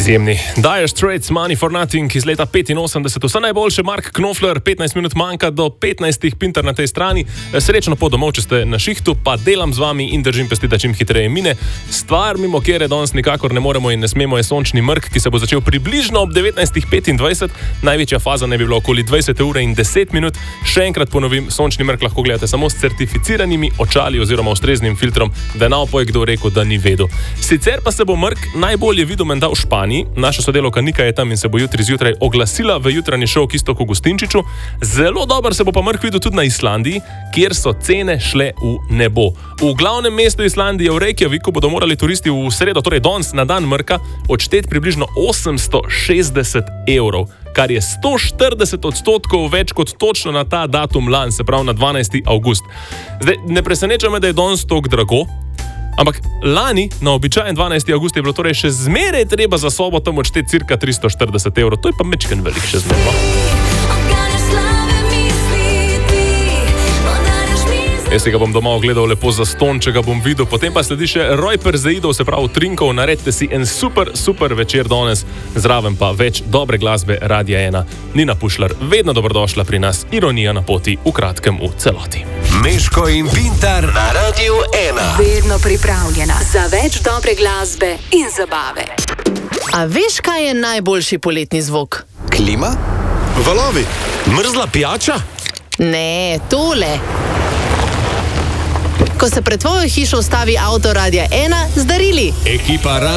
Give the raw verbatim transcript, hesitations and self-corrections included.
Izjemni. Dire Straits, Money for Nothing iz leta petinosemdeset. Vse najboljše, Mark Knopfler, petnajst minut manjka do petnajstih, Pintar na tej strani. Srečno pot domov, če ste na šihtu, pa delam z vami in držim pesti, da čim hitreje mine. Stvar, mimo kjer danes nikakor ne moremo in ne smemo, je sončni mrk, ki se bo začel približno ob devetnajstih petindvajset. Največja faza ne bi bila okoli dvajset ure in deset minut. Še enkrat ponovim, sončni mrk lahko gledate samo s certificiranimi očali oziroma ustreznim filtrom, da naopoj kdo rekel, da ni vedel. Sicer pa se bo mrk najbolje videl menda v Španiji. Naša sodelavka Nika je tam in se bo jutri zjutraj oglasila v jutranji šov k Iztoku Gustinčiču. Zelo dobro se bo pa mrk videl tudi na Islandiji, kjer so cene šle v nebo. V glavnem mestu Islandije, v Reykjaviku, bodo morali turisti v sredo, torej danes na dan mrka, odšteti približno osemsto šestdeset evrov, kar je sto štirideset odstotkov več kot točno na ta datum lan, se pravi na dvanajsti avgust. Zdaj, ne preseneča me, da je danes toliko drago, ampak lani, na običajen dvanajsti avgust, je bilo torej še zmeraj treba za sobo tam odšteti cirka tristo štirideset evrov. To je pa mečken velik še zmeraj. Jaz si ga bom doma ogledal lepo zastonj, če ga bom videl. Potem pa sledi še Roj Perzeidov, se pravi Trinkov. Naredite si en super, super večer danes. Zraven pa več dobre glasbe Radia ena. Nina Pušlar, vedno dobrodošla pri nas. Ironija na poti, v kratkem v celoti. Meško in Pintar na Radiu ena. Vedno pripravljena za več dobre glasbe in zabave. A veš, kaj je najboljši poletni zvok? Klima? Valovi? Mrzla pijača? Ne, tole. Ko se pred tvojo hišo ustavi avto Radia ena z darili. Ekipa